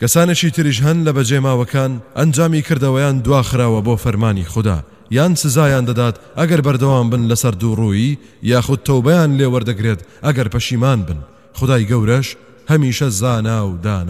کەسانێکی تریش هەن لە بەجێماوەکان ئەنجامی کردەوەیان دواخراوە بۆ فەرمانی خوددا یان سزایان دەدات ئەگەر بەردەوام بن لەسەر دووڕوویی یاخود تەوبەیان لێ وەردەگرێت ئەگەر پەشیمان بن. خودای گەورەش هەمیشە زانا و دانا.